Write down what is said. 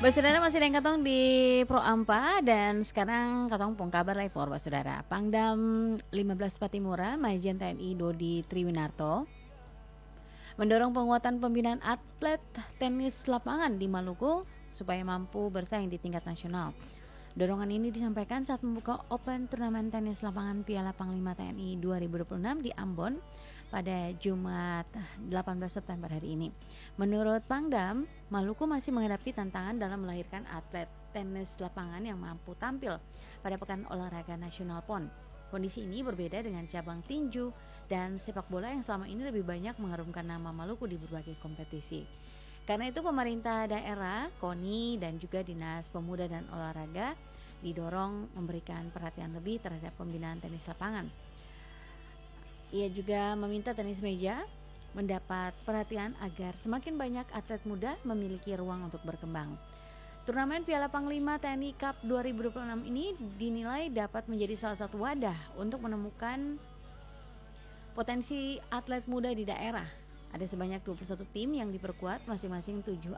Saudara masih dengan katong di Pro Ampa dan sekarang katong pung kabar live for saudara. Pangdam 15 Patimura, Majen TNI Dodi Triwinarto mendorong penguatan pembinaan atlet tenis lapangan di Maluku supaya mampu bersaing di tingkat nasional. Dorongan ini disampaikan saat membuka Open Turnamen Tenis Lapangan Piala Panglima TNI 2026 di Ambon pada Jumat 18 September hari ini. Menurut Pangdam, Maluku masih menghadapi tantangan dalam melahirkan atlet tenis lapangan yang mampu tampil pada Pekan Olahraga Nasional PON. Kondisi ini berbeda dengan cabang tinju dan sepak bola yang selama ini lebih banyak mengharumkan nama Maluku di berbagai kompetisi. Karena itu pemerintah daerah, KONI dan juga Dinas Pemuda dan Olahraga didorong memberikan perhatian lebih terhadap pembinaan tenis lapangan. Ia juga meminta tenis meja mendapat perhatian agar semakin banyak atlet muda memiliki ruang untuk berkembang. Turnamen Piala Panglima TNI Cup 2026 ini dinilai dapat menjadi salah satu wadah untuk menemukan potensi atlet muda di daerah. Ada sebanyak 21 tim yang diperkuat, masing-masing 7